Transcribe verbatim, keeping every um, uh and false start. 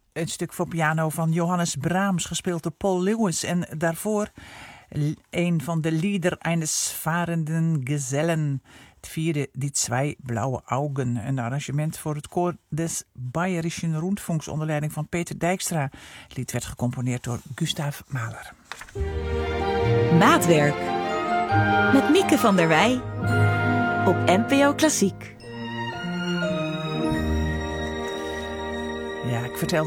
een stuk voor piano van Johannes Brahms, gespeeld door Paul Lewis. En daarvoor een van de Lieder eines fahrenden Gesellen. Het vierde, Die zwei blaue Augen. Een arrangement voor het koor des Bayerischen Rundfunks onder leiding van Peter Dijkstra. Het lied werd gecomponeerd door Gustav Mahler. Maatwerk met Mieke van der Wij op N P O Klassiek. Ja, ik vertelde